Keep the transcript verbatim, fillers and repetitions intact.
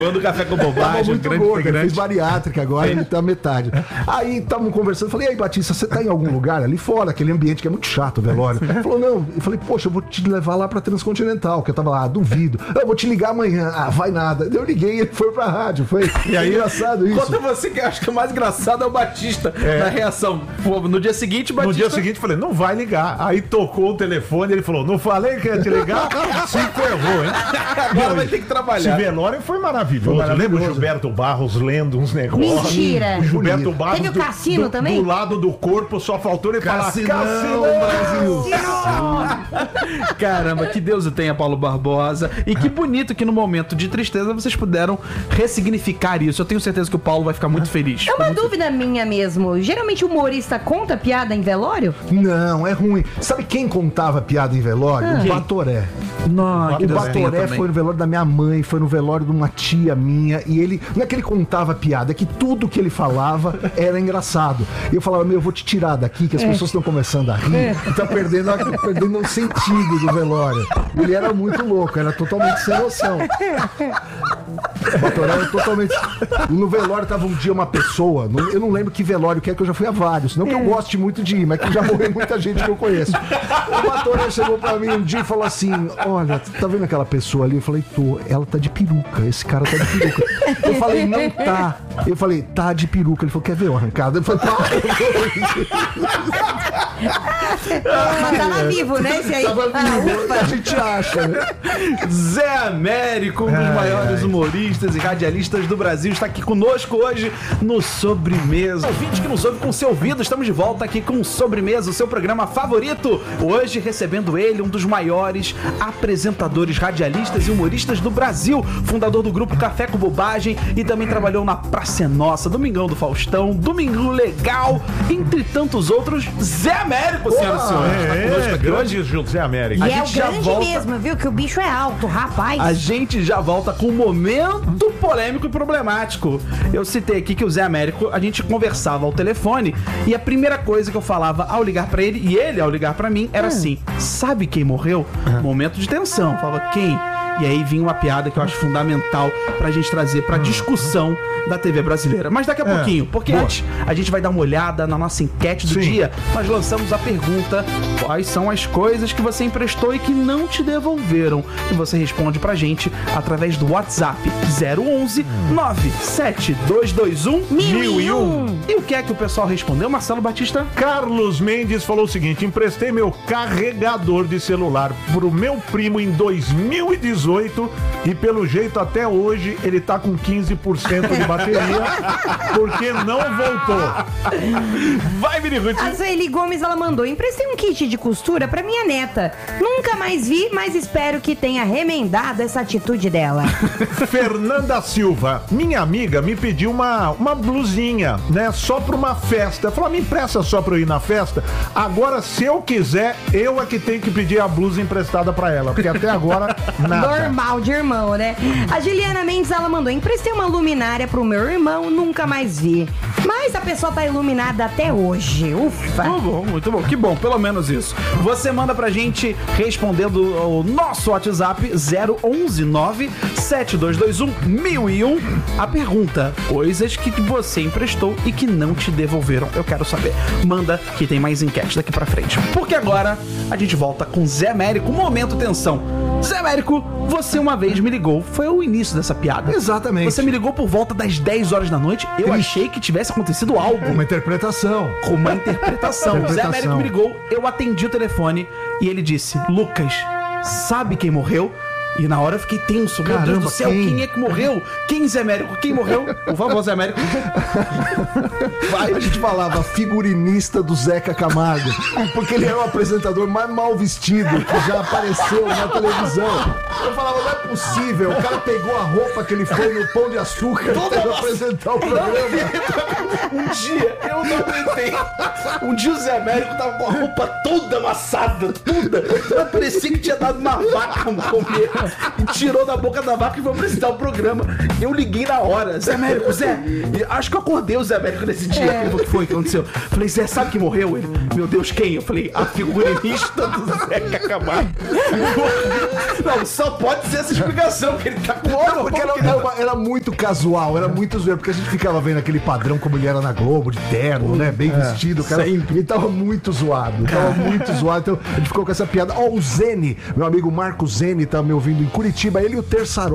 Quando o Café com Bobagem, tava muito grande gordo, ele grande. fez bariátrica agora, ele tá metade. Aí estavam conversando, eu falei, e aí, Batista, você tá em algum lugar ali fora, aquele ambiente que é muito chato, o velório? Ele falou, não. Eu falei, poxa, eu vou te levar lá pra Transcontinental, que eu tava lá, duvido. Eu vou te ligar amanhã. Ah, vai nada. Eu liguei e ele foi pra rádio. Foi, e aí, engraçado isso. Conta você que eu acho que o mais engraçado é o Batista é. na reação. Pô, no dia seguinte, o Batista... No dia seguinte, eu falei, não vai ligar. Aí tocou o telefone, ele falou, não falei que ia te ligar? Se ferrou, hein? Agora não, vai ter que trabalhar. Esse velório foi maravilhoso. Foi maravilhoso. Lembra o Gilberto Barros lendo uns negócios? Mentira. O Gilberto Barros Teve o do, cassino do, também? do lado do corpo, só faltou ele falar Cassinão, Brasil. Caramba, que Deus o tenha, Paulo Barbosa. E que bonito que no momento de tristeza vocês puderam ressignificar isso. Eu tenho certeza que o Paulo vai ficar muito feliz. É uma muito... dúvida minha mesmo. Geralmente o humorista conta piada em velório? Não, é ruim. Sabe quem contava piada em velório? Ah. O Batoré. Não, O Batoré foi no velório da minha mãe, foi no velório de uma tia minha, e ele, não é que ele contava piada, é que tudo que ele falava era engraçado. E eu falava, meu, eu vou te tirar daqui, que as é. pessoas estão começando a rir, é. e tá perdendo, perdendo o sentido do velório. Ele era muito louco, era totalmente sem noção. O Batoré era totalmente... No velório tava um dia uma pessoa, eu não lembro que velório que é, que eu já fui a vários, não que eu goste muito de ir, mas que já morreu muita gente que eu conheço. O Batoré chegou pra mim um dia e falou assim, olha, tá vendo aquela pessoa ali? Eu falei, tô, ela tá de peruca, esse cara tá de peruca. Eu falei, não tá. Eu falei, tá de peruca. Ele falou, quer ver o arrancado? Eu falei, Mas tava vivo, né? Esse aí. Tava vivo, a gente acha, né? Zé Américo, um dos ai, maiores ai. humoristas e radialistas do Brasil, está aqui conosco hoje no Sobremesa. Ouvinte que nos ouve com seu ouvido, estamos de volta aqui com o Sobremesa, o seu programa favorito. Hoje recebendo ele, um dos maiores apresentadores, radialistas e humoristas do Brasil, fundador do grupo Café com Bobagem e também trabalhou na Praça é Nossa, Domingão do Faustão, Domingão Legal, entre tantos outros, Zé Américo, senhoras e senhores. É, é grande José Américo. E é o grande volta... mesmo, viu? Que o bicho é alto, rapaz. A gente já volta com um momento polêmico e problemático. Eu citei aqui que o Zé Américo, a gente conversava ao telefone e a primeira coisa que eu falava ao ligar pra ele, e ele ao ligar pra mim, era hum. assim, sabe quem morreu? Hum. Momento de tensão. Falava, quem? E aí vinha uma piada que eu acho fundamental pra gente trazer pra discussão da T V brasileira. Mas daqui a é, pouquinho, porque boa. antes a gente vai dar uma olhada na nossa enquete do Sim. dia. Nós lançamos a pergunta, quais são as coisas que você emprestou e que não te devolveram? E você responde pra gente através do WhatsApp zero onze, nove sete dois dois um, mil e um. E o que é que o pessoal respondeu, Marcelo Batista? Carlos Mendes falou o seguinte, emprestei meu carregador de celular pro meu primo em dois mil e dezoito e pelo jeito até hoje ele tá com quinze por cento de bateria porque não voltou. Vai, Vini Ruth. A Sueli Gomes, ela mandou, emprestei um kit de costura pra minha neta. Nunca mais vi, mas espero que tenha remendado essa atitude dela. Fernanda Silva, minha amiga me pediu uma, uma blusinha, né, só pra uma festa. Falou, me empresta só pra eu ir na festa. Agora, se eu quiser, eu é que tenho que pedir a blusa emprestada pra ela, porque até agora nada. Normal de irmão, né? A Juliana Mendes, ela mandou, emprestei uma luminária pro meu irmão, nunca mais vi. Mas a pessoa tá iluminada até hoje. Ufa. Muito bom, muito bom. Que bom, pelo menos isso. Você manda pra gente respondendo o nosso WhatsApp zero onze, nove sete dois dois um, mil e um a pergunta, coisas que você emprestou e que não te devolveram. Eu quero saber. Manda que tem mais enquete daqui pra frente. Porque agora a gente volta com Zé Américo. Momento tensão. Zé Américo, você uma vez me ligou, foi o início dessa piada. Exatamente. Você me ligou por volta das dez horas da noite, eu Triste. achei que tivesse acontecido algo. Uma interpretação. Com uma interpretação. interpretação. Zé Américo me ligou, eu atendi o telefone e ele disse, Lucas, sabe quem morreu? E na hora eu fiquei tenso. Meu Caramba, Deus do céu, quem? quem é que morreu? Quem, Zé Américo? Quem morreu? Por favor, Zé Américo. Vai, a gente falava figurinista do Zeca Camargo, porque ele era o apresentador mais mal vestido que já apareceu na televisão. Eu falava, não é possível, o cara pegou a roupa que ele foi no Pão de Açúcar para apresentar o programa. Um dia, eu não aguentei. Um dia o Zé Américo tava com a roupa toda amassada, toda. Parecia que tinha dado uma vaca comer. E tirou da boca da vaca e foi apresentar o programa. Eu liguei na hora. Zé Américo, Zé. E acho que eu acordei o Zé Américo nesse dia. É. O que foi que aconteceu? Falei, Zé, sabe que morreu? Ele, meu Deus, quem? Eu falei, a figurinista do Zeca Camargo. Não, só pode ser essa explicação, que ele tá com Não, porque era, era, uma- era muito casual, era muito zoeiro, porque a gente ficava vendo aquele padrão como ele era na Globo, de terno, né? Bem vestido, cara. sempre. E tava muito zoado, tava muito zoado. Então a gente ficou com essa piada. Ó, o Zene, meu amigo Marco Zene, tá me ouvindo em Curitiba, ele e o Terçaró.